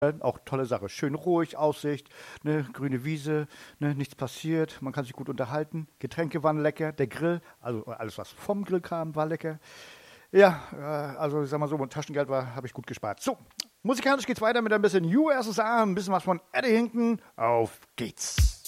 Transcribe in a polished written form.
Auch tolle Sache. Schön ruhig, Aussicht, ne, grüne Wiese, ne, nichts passiert, man kann sich gut unterhalten. Getränke waren lecker, der Grill, also alles, was vom Grill kam, war lecker. Ja, also ich sag mal so, mein Taschengeld war, habe ich gut gespart. So, musikalisch geht's weiter mit ein bisschen USSR, ein bisschen was von Eddie Hinton. Auf geht's.